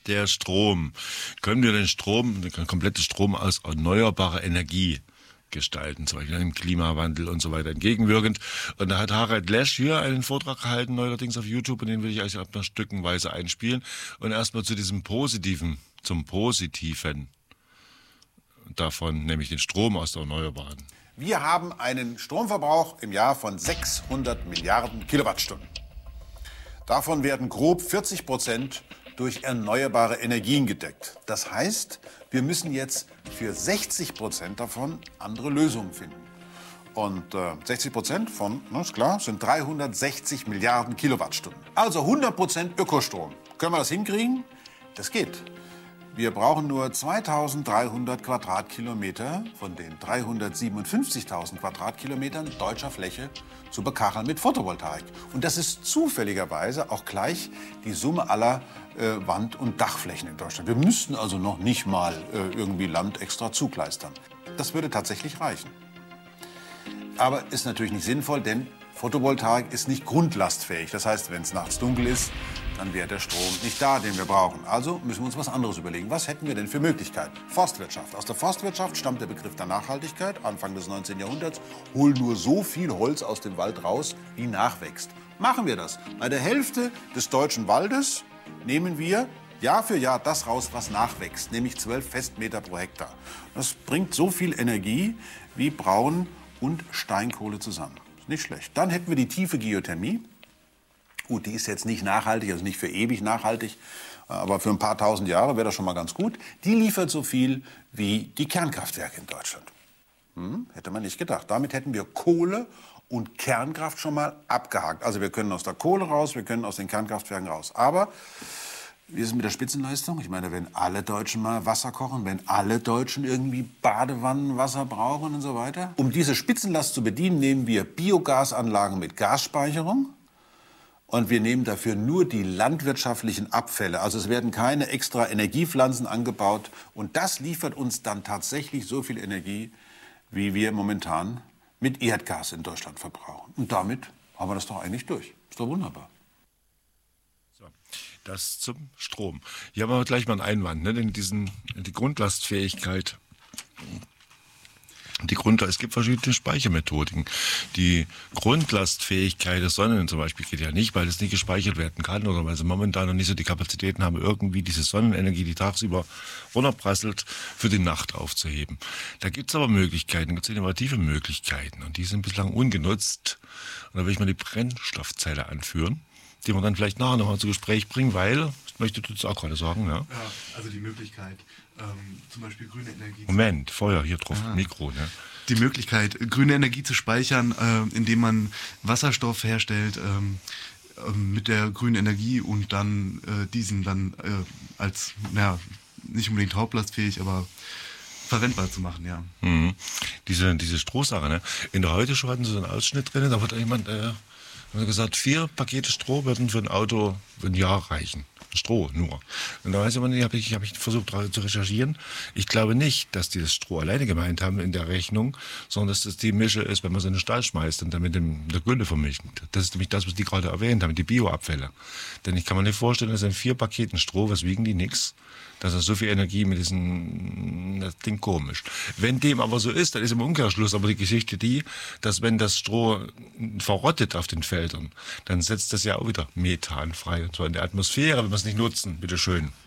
Der Strom. Können wir den Strom, den kompletten Strom aus erneuerbarer Energie gestalten, zum Beispiel dem Klimawandel und so weiter entgegenwirkend. Und da hat Harald Lesch hier einen Vortrag gehalten, neuerdings auf YouTube, und den will ich euch ab noch stückenweise einspielen. Und erstmal zu diesem Positiven, zum Positiven davon, nämlich den Strom aus der Erneuerbaren. Wir haben einen Stromverbrauch im Jahr von 600 Milliarden Kilowattstunden. Davon werden grob 40% durch erneuerbare Energien gedeckt. Das heißt, wir müssen jetzt für 60% davon andere Lösungen finden. Und 60% von, ist klar, sind 360 Milliarden Kilowattstunden. Also 100% Ökostrom. Können wir das hinkriegen? Das geht. Wir brauchen nur 2300 Quadratkilometer von den 357.000 Quadratkilometern deutscher Fläche zu bekacheln mit Photovoltaik. Und das ist zufälligerweise auch gleich die Summe aller Wand- und Dachflächen in Deutschland. Wir müssten also noch nicht mal irgendwie Land extra zugleistern. Das würde tatsächlich reichen. Aber ist natürlich nicht sinnvoll, denn Photovoltaik ist nicht grundlastfähig. Das heißt, wenn es nachts dunkel ist, dann wäre der Strom nicht da, den wir brauchen. Also müssen wir uns was anderes überlegen. Was hätten wir denn für Möglichkeiten? Forstwirtschaft. Aus der Forstwirtschaft stammt der Begriff der Nachhaltigkeit, Anfang des 19. Jahrhunderts. Hol nur so viel Holz aus dem Wald raus, wie nachwächst. Machen wir das. Bei der Hälfte des deutschen Waldes nehmen wir Jahr für Jahr das raus, was nachwächst, nämlich 12 Festmeter pro Hektar. Das bringt so viel Energie wie Braun- und Steinkohle zusammen. Ist nicht schlecht. Dann hätten wir die tiefe Geothermie. Gut, die ist jetzt nicht nachhaltig, also nicht für ewig nachhaltig, aber für ein paar tausend Jahre wäre das schon mal ganz gut. Die liefert so viel wie die Kernkraftwerke in Deutschland. Hätte man nicht gedacht. Damit hätten wir Kohle und Kernkraft schon mal abgehakt. Also wir können aus der Kohle raus, wir können aus den Kernkraftwerken raus. Aber wie ist es mit der Spitzenleistung? Ich meine, wenn alle Deutschen mal Wasser kochen, wenn alle Deutschen irgendwie Badewannenwasser brauchen und so weiter. Um diese Spitzenlast zu bedienen, nehmen wir Biogasanlagen mit Gasspeicherung. Und wir nehmen dafür nur die landwirtschaftlichen Abfälle. Also es werden keine extra Energiepflanzen angebaut. Und das liefert uns dann tatsächlich so viel Energie, wie wir momentan mit Erdgas in Deutschland verbrauchen. Und damit haben wir das doch eigentlich durch. Ist doch wunderbar. So, das zum Strom. Hier haben wir gleich mal einen Einwand, ne? Denn die Grundlastfähigkeit. Es gibt verschiedene Speichermethodiken. Die Grundlastfähigkeit der Sonne zum Beispiel geht ja nicht, weil es nicht gespeichert werden kann oder weil sie momentan noch nicht so die Kapazitäten haben, irgendwie diese Sonnenenergie, die tagsüber runterprasselt, für die Nacht aufzuheben. Da gibt es aber Möglichkeiten, gibt es innovative Möglichkeiten und die sind bislang ungenutzt. Und da will ich mal die Brennstoffzelle anführen, die wir dann vielleicht nachher nochmal zu Gespräch bringen, weil, ich möchte das auch gerade sagen, ja. Ja, also die Möglichkeit, zum Beispiel grüne Energie. Moment, Feuer hier drauf, Mikro, ne? Die Möglichkeit, grüne Energie zu speichern, indem man Wasserstoff herstellt mit der grünen Energie und dann diesen dann als, nicht unbedingt hauptlastfähig, aber verwendbar zu machen, ja. Mhm. Diese Strohsache, ne? In der Heute-Show hatten sie so einen Ausschnitt drin, da wurde jemand hat gesagt, 4 Pakete Stroh würden für ein Auto für ein Jahr reichen. Stroh nur. Und da weiß ich immer nicht, habe ich versucht zu recherchieren. Ich glaube nicht, dass die das Stroh alleine gemeint haben in der Rechnung, sondern dass das die Mische ist, wenn man so in den Stall schmeißt und dann mit der Gülle vermischt. Das ist nämlich das, was die gerade erwähnt haben, die Bioabfälle. Denn ich kann mir nicht vorstellen, dass in 4 Paketen Stroh, was wiegen die, nix, dass er so viel Energie mit das klingt komisch. Wenn dem aber so ist, dann ist im Umkehrschluss aber die Geschichte die, dass wenn das Stroh verrottet auf den Feldern, dann setzt das ja auch wieder Methan frei, und zwar in der Atmosphäre, wenn wir es nicht nutzen, bitteschön.